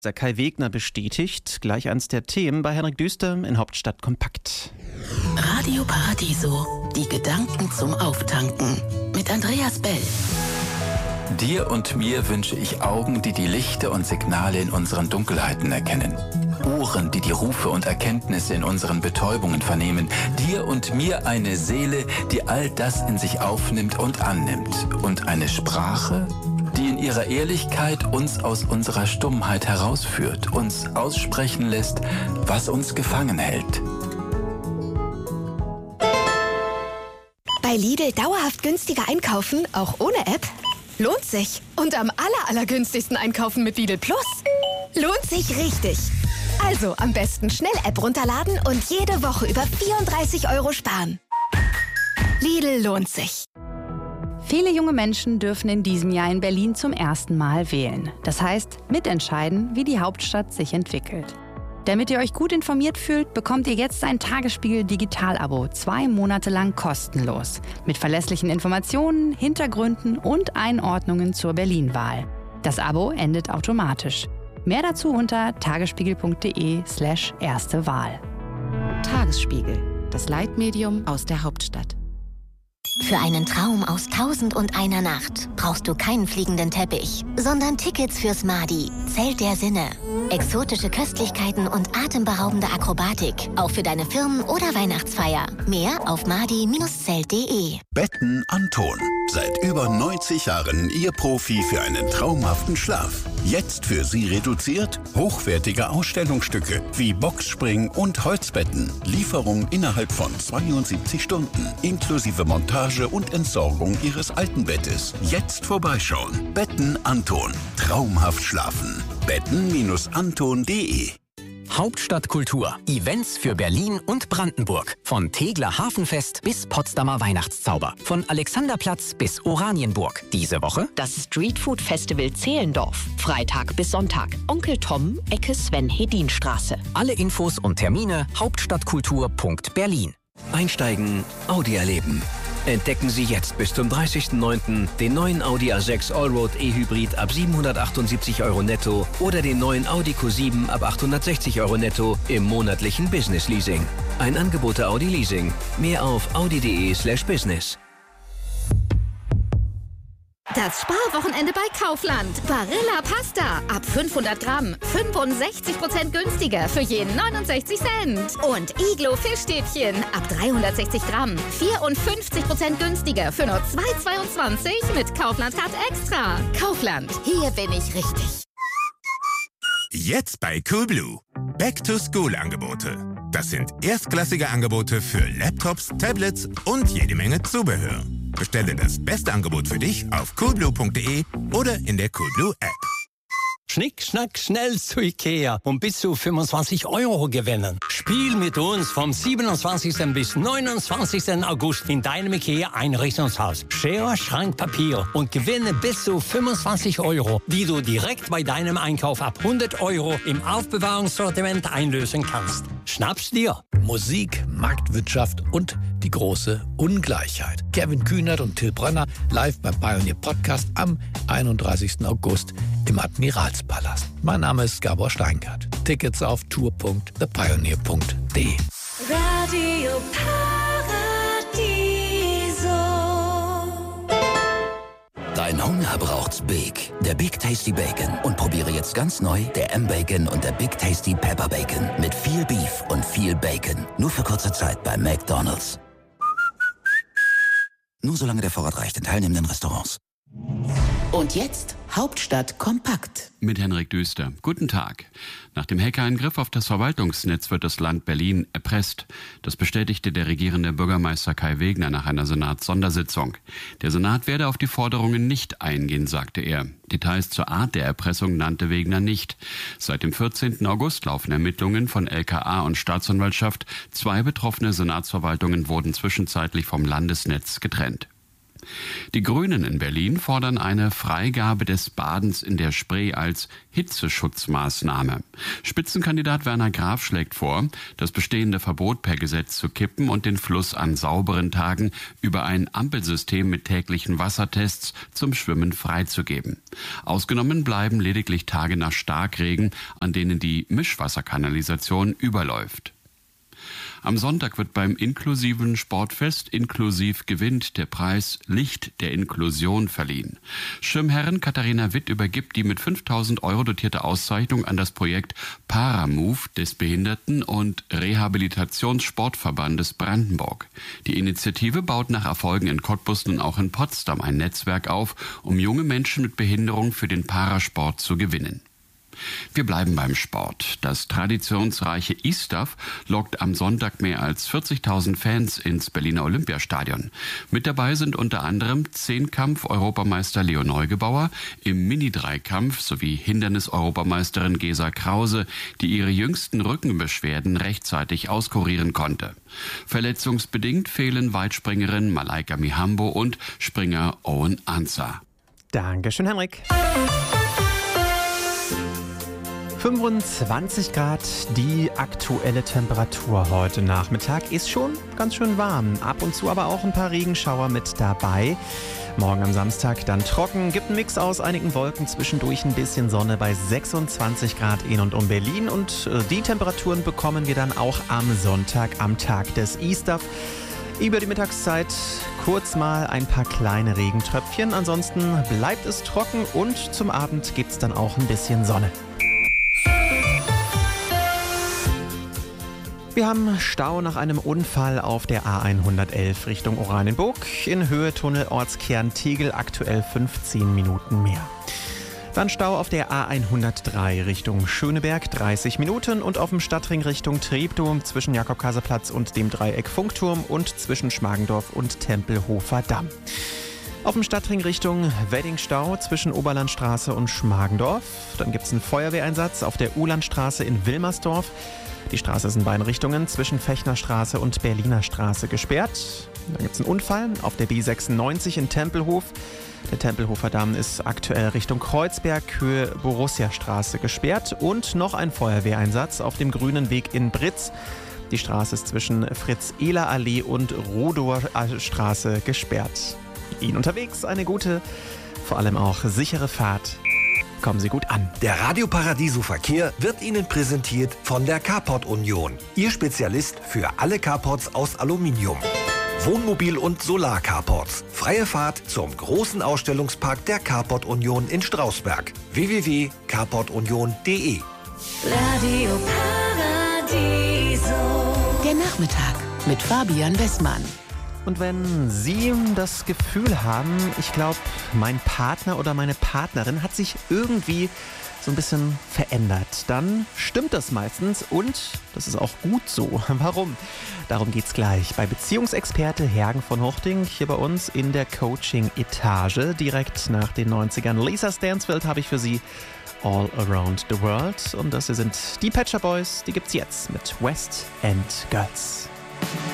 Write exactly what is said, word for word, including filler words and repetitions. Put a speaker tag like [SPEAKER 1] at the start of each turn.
[SPEAKER 1] Der Kai Wegner bestätigt gleich eins der Themen bei Henrik Düster in Hauptstadt kompakt.
[SPEAKER 2] Radio Paradiso, die Gedanken zum Auftanken mit Andreas Bell.
[SPEAKER 3] Dir und mir wünsche ich Augen, die die Lichter und Signale in unseren Dunkelheiten erkennen. Ohren, die die Rufe und Erkenntnisse in unseren Betäubungen vernehmen. Dir und mir eine Seele, die all das in sich aufnimmt und annimmt. Und eine Sprache, die in ihrer Ehrlichkeit uns aus unserer Stummheit herausführt, uns aussprechen lässt, was uns gefangen hält.
[SPEAKER 4] Bei Lidl dauerhaft günstiger einkaufen, auch ohne App? Lohnt sich. Und am aller, allergünstigsten einkaufen mit Lidl Plus? Lohnt sich richtig. Also am besten schnell App runterladen und jede Woche über vierunddreißig Euro sparen. Lidl lohnt sich.
[SPEAKER 5] Viele junge Menschen dürfen in diesem Jahr in Berlin zum ersten Mal wählen. Das heißt, mitentscheiden, wie die Hauptstadt sich entwickelt. Damit ihr euch gut informiert fühlt, bekommt ihr jetzt ein Tagesspiegel Digital-Abo, zwei Monate lang kostenlos. Mit verlässlichen Informationen, Hintergründen und Einordnungen zur Berlin-Wahl. Das Abo endet automatisch. Mehr dazu unter tagesspiegel.de slash erste Wahl.
[SPEAKER 6] Tagesspiegel, das Leitmedium aus der Hauptstadt.
[SPEAKER 7] Für einen Traum aus Tausend und einer Nacht brauchst du keinen fliegenden Teppich, sondern Tickets fürs Madi, Zelt der Sinne. Exotische Köstlichkeiten und atemberaubende Akrobatik, auch für deine Firmen- oder Weihnachtsfeier. Mehr auf madi Bindestrich zelt punkt de.
[SPEAKER 8] Betten Anton. Seit über neunzig Jahren Ihr Profi für einen traumhaften Schlaf. Jetzt für Sie reduziert hochwertige Ausstellungsstücke wie Boxspring und Holzbetten. Lieferung innerhalb von zweiundsiebzig Stunden. Inklusive Montage und Entsorgung Ihres alten Bettes. Jetzt vorbeischauen. Betten Anton. Traumhaft schlafen. Betten Anton punkt de.
[SPEAKER 9] Hauptstadtkultur. Events für Berlin und Brandenburg. Von Tegeler Hafenfest bis Potsdamer Weihnachtszauber. Von Alexanderplatz bis Oranienburg. Diese Woche
[SPEAKER 10] das Streetfood Festival Zehlendorf. Freitag bis Sonntag. Onkel Tom, Ecke Sven-Hedin-Straße.
[SPEAKER 9] alle Infos und Termine hauptstadtkultur punkt berlin.
[SPEAKER 11] Einsteigen, Audi erleben. Entdecken Sie jetzt bis zum dreißigsten neunten den neuen Audi A sechs Allroad E-Hybrid ab siebenhundertachtundsiebzig Euro netto oder den neuen Audi Q sieben ab achthundertsechzig Euro netto im monatlichen Business Leasing. Ein Angebot der Audi Leasing. Mehr auf audi.de slash business.
[SPEAKER 12] Das Sparwochenende bei Kaufland. Barilla Pasta. Ab fünfhundert Gramm. fünfundsechzig Prozent günstiger für jeden neunundsechzig Cent. Und Iglo Fischstäbchen. Ab dreihundertsechzig Gramm. vierundfünfzig Prozent günstiger für nur zwei Euro zweiundzwanzig mit Kaufland Card Extra. Kaufland. Hier bin ich richtig.
[SPEAKER 13] Jetzt bei Coolblue. Back-to-School-Angebote. Das sind erstklassige Angebote für Laptops, Tablets und jede Menge Zubehör. Bestelle das beste Angebot für dich auf coolblue punkt de oder in der Coolblue App.
[SPEAKER 14] Schnick, schnack, schnell zu Ikea und bis zu fünfundzwanzig Euro gewinnen. Spiel mit uns vom siebenundzwanzigsten bis neunundzwanzigsten August in deinem Ikea-Einrichtungshaus. Schere, Schrank, Papier und gewinne bis zu fünfundzwanzig Euro, die du direkt bei deinem Einkauf ab hundert Euro im Aufbewahrungssortiment einlösen kannst. Schnapp's dir!
[SPEAKER 15] Musik, Marktwirtschaft und die große Ungleichheit. Kevin Kühnert und Till Brönner live beim Pioneer Podcast am einunddreißigsten August im Admiralspalast. Mein Name ist Gabor Steingart. Tickets auf tour punkt the pioneer punkt de.
[SPEAKER 16] Radio Paradiso.
[SPEAKER 17] Dein Hunger braucht's Big. Der Big Tasty Bacon. Und probiere jetzt ganz neu der M-Bacon und der Big Tasty Pepper Bacon. Mit viel Beef und viel Bacon. Nur für kurze Zeit bei McDonald's. Nur solange der Vorrat reicht in teilnehmenden Restaurants.
[SPEAKER 2] Und jetzt Hauptstadt kompakt.
[SPEAKER 18] Mit Henrik Düster. Guten Tag. Nach dem Hackerangriff auf das Verwaltungsnetz wird das Land Berlin erpresst. Das bestätigte der regierende Bürgermeister Kai Wegner nach einer Senats-Sondersitzung. Der Senat werde auf die Forderungen nicht eingehen, sagte er. Details zur Art der Erpressung nannte Wegner nicht. Seit dem vierzehnten August laufen Ermittlungen von L K A und Staatsanwaltschaft. Zwei betroffene Senatsverwaltungen wurden zwischenzeitlich vom Landesnetz getrennt. Die Grünen in Berlin fordern eine Freigabe des Badens in der Spree als Hitzeschutzmaßnahme. Spitzenkandidat Werner Graf schlägt vor, das bestehende Verbot per Gesetz zu kippen und den Fluss an sauberen Tagen über ein Ampelsystem mit täglichen Wassertests zum Schwimmen freizugeben. Ausgenommen bleiben lediglich Tage nach Starkregen, an denen die Mischwasserkanalisation überläuft. Am Sonntag wird beim inklusiven Sportfest Inklusiv gewinnt der Preis Licht der Inklusion verliehen. Schirmherrin Katharina Witt übergibt die mit fünftausend Euro dotierte Auszeichnung an das Projekt Paramove des Behinderten- und Rehabilitationssportverbandes Brandenburg. Die Initiative baut nach Erfolgen in Cottbus nun auch in Potsdam ein Netzwerk auf, um junge Menschen mit Behinderung für den Parasport zu gewinnen. Wir bleiben beim Sport. Das traditionsreiche ISTAF lockt am Sonntag mehr als vierzigtausend Fans ins Berliner Olympiastadion. Mit dabei sind unter anderem Zehnkampf-Europameister Leo Neugebauer, im Mini-Dreikampf sowie Hindernis-Europameisterin Gesa Krause, die ihre jüngsten Rückenbeschwerden rechtzeitig auskurieren konnte. Verletzungsbedingt fehlen Weitspringerin Malaika Mihambo und Springer Owen Ansah.
[SPEAKER 1] Dankeschön, Henrik. fünfundzwanzig Grad, die aktuelle Temperatur heute Nachmittag ist schon ganz schön warm. Ab und zu aber auch ein paar Regenschauer mit dabei. Morgen am Samstag dann trocken, gibt einen Mix aus einigen Wolken, zwischendurch ein bisschen Sonne bei sechsundzwanzig Grad in und um Berlin. Und die Temperaturen bekommen wir dann auch am Sonntag, am Tag des ISTAF. Über die Mittagszeit kurz mal ein paar kleine Regentröpfchen. Ansonsten bleibt es trocken und zum Abend gibt es dann auch ein bisschen Sonne. Wir haben Stau nach einem Unfall auf der A hundertelf Richtung Oranienburg. In Höhe Tunnel Ortskern Tegel aktuell fünfzehn Minuten mehr. Dann Stau auf der A hundertdrei Richtung Schöneberg dreißig Minuten und auf dem Stadtring Richtung Treptow zwischen Jakob-Kaiser-Platz und dem Dreieck Funkturm und zwischen Schmargendorf und Tempelhofer Damm. Auf dem Stadtring Richtung Weddingstau zwischen Oberlandstraße und Schmargendorf. Dann gibt es einen Feuerwehreinsatz auf der Uhlandstraße in Wilmersdorf. Die Straße ist in beiden Richtungen zwischen Fechnerstraße und Berliner Straße gesperrt. Dann gibt es einen Unfall auf der B sechsundneunzig in Tempelhof. Der Tempelhofer Damm ist aktuell Richtung Kreuzberg, Höhe Borussiastraße gesperrt. Und noch ein Feuerwehreinsatz auf dem Grünen Weg in Britz. Die Straße ist zwischen Fritz-Ehler-Allee und Rodower Straße gesperrt. Ihnen unterwegs eine gute, vor allem auch sichere Fahrt. Kommen Sie gut an.
[SPEAKER 19] Der Radio Paradiso Verkehr wird Ihnen präsentiert von der Carport Union. Ihr Spezialist für alle Carports aus Aluminium. Wohnmobil- und Solar-Carports. Freie Fahrt zum großen Ausstellungspark der Carport Union in Strausberg. w w w punkt carport union punkt d e.
[SPEAKER 16] Radio Paradiso.
[SPEAKER 2] Der Nachmittag mit Fabian Westmann.
[SPEAKER 1] Und wenn Sie das Gefühl haben, ich glaube, mein Partner oder meine Partnerin hat sich irgendwie so ein bisschen verändert, dann stimmt das meistens und das ist auch gut so. Warum? Darum geht's gleich bei Beziehungsexperte Hergen von Huchting hier bei uns in der Coaching-Etage. Direkt nach den neunzigern. Lisa Stansfield habe ich für Sie All Around the World. Und das hier sind die Pet Shop Boys, die gibt's jetzt mit West End Girls.